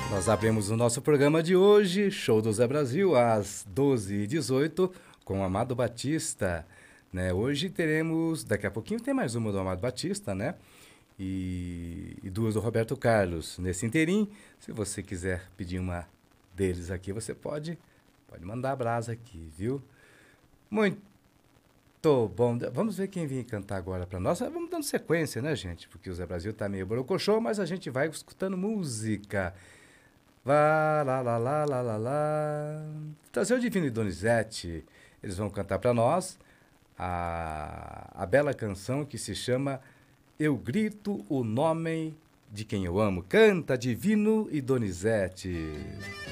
Nós abrimos o nosso programa de hoje, Show do Zé Brasil, às 12h18, com o Amado Batista. Né? Hoje teremos, daqui a pouquinho tem mais uma do Amado Batista, né? E duas do Roberto Carlos. Nesse interim, se você quiser pedir uma deles aqui, você pode mandar a brasa aqui, viu? Muito bom. Vamos ver quem vem cantar agora para nós. Vamos dando sequência, né, gente? Porque o Zé Brasil tá meio borocochô, mas a gente vai escutando música. Vá, lá, lá, lá, lá, lá, lá. Trazer o Divino e Donizete. Eles vão cantar para nós a bela canção que se chama Eu Grito o Nome de Quem Eu Amo. Canta Divino e Donizete.